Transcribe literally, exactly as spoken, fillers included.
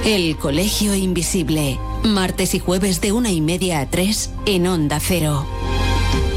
El Colegio Invisible. Martes y jueves de una y media a tres en Onda Cero.